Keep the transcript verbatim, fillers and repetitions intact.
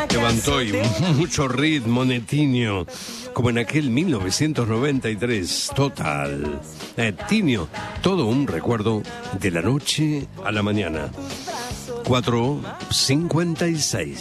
Levantó y mucho ritmo netinho, como en aquel mil novecientos noventa y tres. Total. Eh, Tinio, todo un recuerdo de la noche a la mañana. cuatro cincuenta y seis.